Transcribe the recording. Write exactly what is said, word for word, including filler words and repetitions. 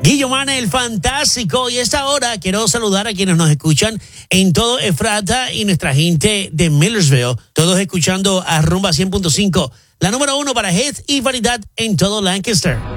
Guillomane, el fantástico. Y a esta hora quiero saludar a quienes nos escuchan en todo Efrata y nuestra gente de Millersville. Todos escuchando a Rumba cien punto cinco, la número uno para hits y variedad en todo Lancaster.